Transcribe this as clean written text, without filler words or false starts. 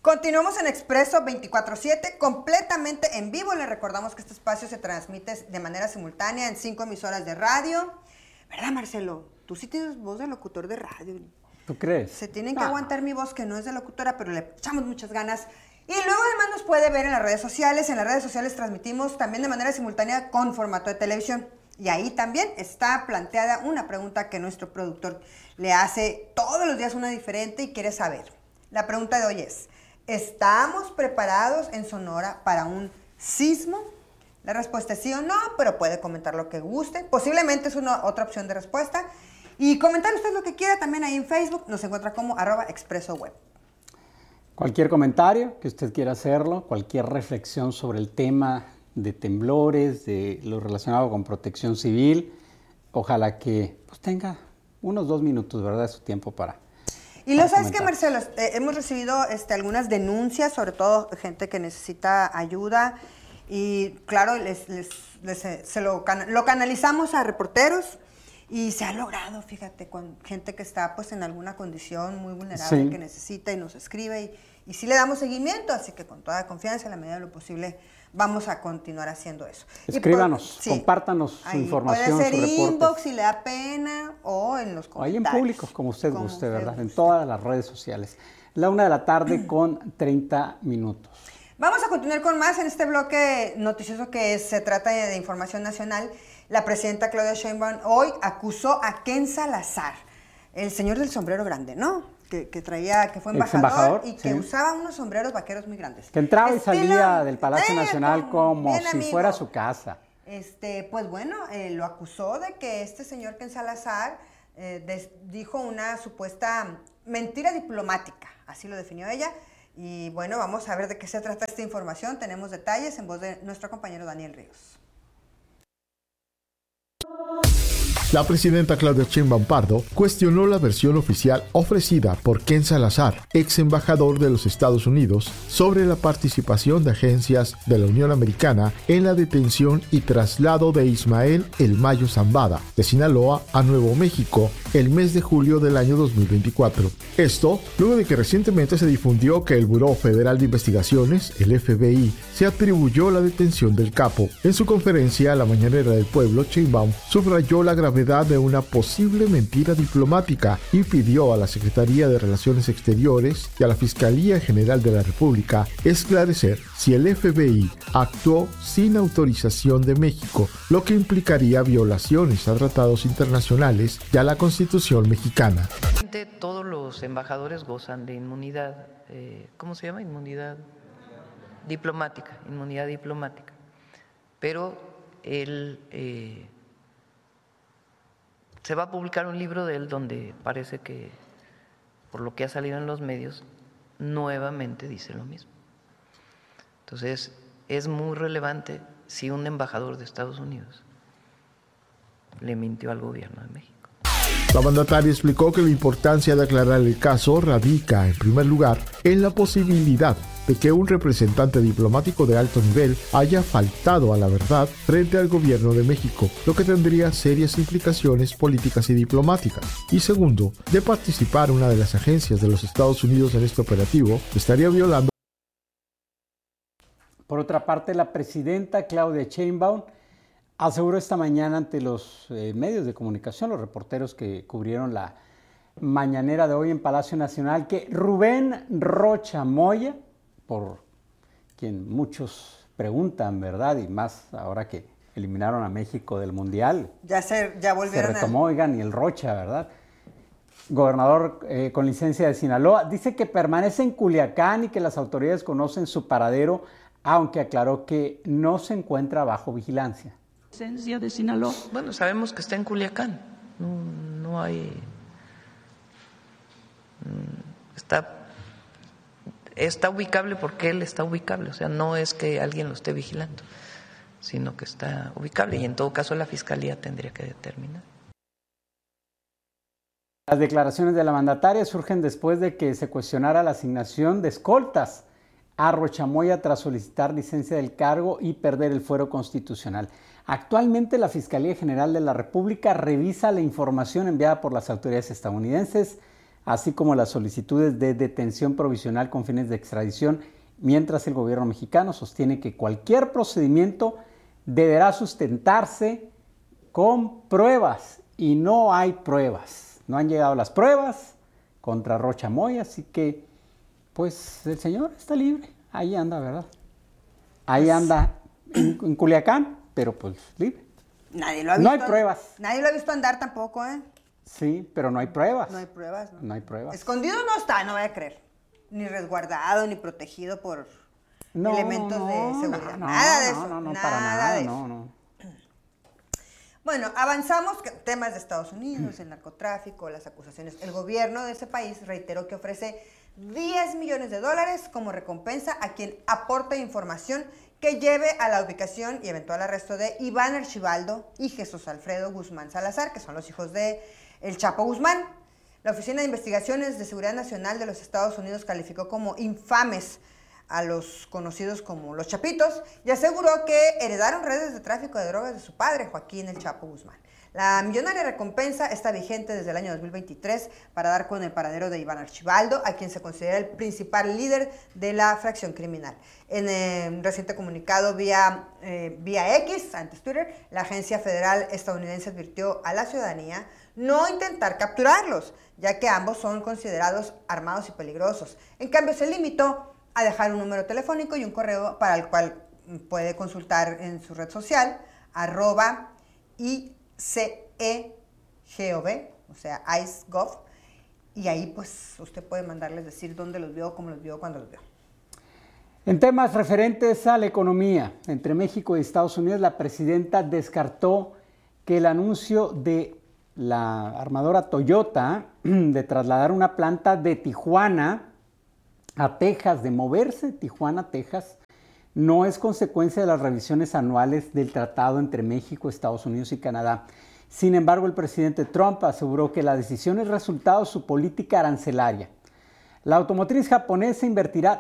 Continuamos en Expreso 24/7, completamente en vivo. Les recordamos que este espacio se transmite de manera simultánea en 5 emisoras de radio. ¿Verdad, Marcelo? Tú sí tienes voz de locutor de radio. ¿Tú crees? Se tienen que aguantar mi voz, que no es de locutora, pero le echamos muchas ganas. Y luego además nos puede ver en las redes sociales. En las redes sociales transmitimos también de manera simultánea con formato de televisión. Y ahí también está planteada una pregunta que nuestro productor le hace todos los días una diferente y quiere saber. La pregunta de hoy es: ¿estamos preparados en Sonora para un sismo? La respuesta es sí o no, pero puede comentar lo que guste. Posiblemente es otra opción de respuesta. Y comentar usted lo que quiera también ahí en Facebook. Nos encuentra como @ExpresoWeb. Cualquier comentario que usted quiera hacerlo, cualquier reflexión sobre el tema de temblores, de lo relacionado con protección civil, ojalá que pues, tenga unos 2 minutos, ¿verdad?, de su tiempo para... Y lo sabes que, Marcelo, hemos recibido algunas denuncias, sobre todo gente que necesita ayuda, y claro, lo canalizamos a reporteros, y se ha logrado, fíjate, con gente que está pues en alguna condición muy vulnerable, sí, que necesita y nos escribe, y sí le damos seguimiento, así que con toda confianza, en la medida de lo posible, vamos a continuar haciendo eso. Escríbanos, compártanos su información, puede ser su reporte. Inbox si le da pena, o en los comentarios. Ahí en público, como usted guste, ¿verdad? En todas las redes sociales. 1:00 p.m. con 30 minutos. Vamos a continuar con más en este bloque noticioso que se trata de información nacional. La presidenta Claudia Sheinbaum hoy acusó a Ken Salazar, el señor del sombrero grande, ¿no? Que fue embajador y que usaba unos sombreros vaqueros muy grandes. Que entraba y salía del Palacio Nacional como si fuera su casa. Pues bueno, lo acusó de que este señor Ken Salazar dijo una supuesta mentira diplomática, así lo definió ella. Y bueno, vamos a ver de qué se trata esta información. Tenemos detalles en voz de nuestro compañero Daniel Ríos. La presidenta Claudia Sheinbaum Pardo cuestionó la versión oficial ofrecida por Ken Salazar, ex embajador de los Estados Unidos, sobre la participación de agencias de la Unión Americana en la detención y traslado de Ismael El Mayo Zambada, de Sinaloa a Nuevo México, el mes de julio del año 2024. Esto, luego de que recientemente se difundió que el Buró Federal de Investigaciones, el FBI, se atribuyó la detención del capo. En su conferencia a la Mañanera del Pueblo, Sheinbaum subrayó la gravedad de una posible mentira diplomática y pidió a la Secretaría de Relaciones Exteriores y a la Fiscalía General de la República esclarecer si el FBI actuó sin autorización de México, lo que implicaría violaciones a tratados internacionales y a la Constitución mexicana. Todos los embajadores gozan de inmunidad, ¿cómo se llama? Inmunidad diplomática, pero él... se va a publicar un libro de él donde parece que, por lo que ha salido en los medios, nuevamente dice lo mismo. Entonces, es muy relevante si un embajador de Estados Unidos le mintió al gobierno de México. La mandataria explicó que la importancia de aclarar el caso radica, en primer lugar, en la posibilidad de que un representante diplomático de alto nivel haya faltado a la verdad frente al gobierno de México, lo que tendría serias implicaciones políticas y diplomáticas. Y segundo, de participar una de las agencias de los Estados Unidos en este operativo, estaría violando. Por otra parte, la presidenta Claudia Sheinbaum aseguró esta mañana ante los medios de comunicación, los reporteros que cubrieron la mañanera de hoy en Palacio Nacional, que Rubén Rocha Moya, por quien muchos preguntan, ¿verdad? Y más ahora que eliminaron a México del Mundial. Ya volvieron. Se retomó, oigan, y el Rocha, ¿verdad? Gobernador con licencia de Sinaloa, dice que permanece en Culiacán y que las autoridades conocen su paradero, aunque aclaró que no se encuentra bajo vigilancia. Licencia de Sinaloa. Bueno, sabemos que está en Culiacán. No hay... Está ubicable porque él está ubicable, o sea, no es que alguien lo esté vigilando, sino que está ubicable y en todo caso la Fiscalía tendría que determinar. Las declaraciones de la mandataria surgen después de que se cuestionara la asignación de escoltas a Rocha Moya tras solicitar licencia del cargo y perder el fuero constitucional. Actualmente la Fiscalía General de la República revisa la información enviada por las autoridades estadounidenses así como las solicitudes de detención provisional con fines de extradición, mientras el gobierno mexicano sostiene que cualquier procedimiento deberá sustentarse con pruebas, y no hay pruebas. No han llegado las pruebas contra Rocha Moya, así que pues el señor está libre. Ahí anda, ¿verdad? Ahí anda en Culiacán, pero pues libre. Nadie lo ha visto. No hay pruebas. Nadie lo ha visto andar tampoco, ¿eh? Sí, pero no hay pruebas. No hay pruebas, ¿no? No hay pruebas. Escondido no está, no voy a creer. Ni resguardado, ni protegido por elementos de seguridad. Nada de eso. No, para nada, de eso. no. Bueno, avanzamos temas de Estados Unidos, el narcotráfico, las acusaciones. El gobierno de ese país reiteró que ofrece $10 millones como recompensa a quien aporte información que lleve a la ubicación y eventual arresto de Iván Archibaldo y Jesús Alfredo Guzmán Salazar, que son los hijos de El Chapo Guzmán. La Oficina de Investigaciones de Seguridad Nacional de los Estados Unidos calificó como infames a los conocidos como los Chapitos y aseguró que heredaron redes de tráfico de drogas de su padre, Joaquín El Chapo Guzmán. La millonaria recompensa está vigente desde el año 2023 para dar con el paradero de Iván Archibaldo, a quien se considera el principal líder de la fracción criminal. En un reciente comunicado vía X, antes Twitter, la agencia federal estadounidense advirtió a la ciudadanía no intentar capturarlos, ya que ambos son considerados armados y peligrosos. En cambio, se limitó a dejar un número telefónico y un correo para el cual puede consultar en su red social, @ICEGOV, o sea, ICEGOV, y ahí pues usted puede mandarles decir dónde los vio, cómo los vio, cuándo los vio. En temas referentes a la economía entre México y Estados Unidos, la presidenta descartó que el anuncio de la armadora Toyota de trasladar una planta de Tijuana a Texas, de moverse de Tijuana a Texas, no es consecuencia de las revisiones anuales del tratado entre México, Estados Unidos y Canadá. Sin embargo, el presidente Trump aseguró que la decisión es resultado de su política arancelaria. La automotriz japonesa invertirá